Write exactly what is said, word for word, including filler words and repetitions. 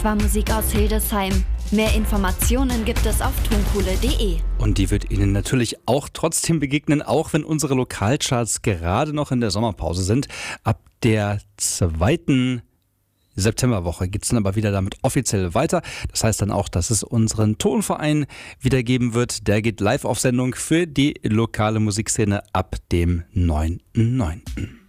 War Musik aus Hildesheim. Mehr Informationen gibt es auf tonkohle punkt de. Und die wird Ihnen natürlich auch trotzdem begegnen, auch wenn unsere Lokalcharts gerade noch in der Sommerpause sind. Ab der zweiten Septemberwoche geht es dann aber wieder damit offiziell weiter. Das heißt dann auch, dass es unseren Tonverein wieder geben wird. Der geht live auf Sendung für die lokale Musikszene ab dem neunten neunten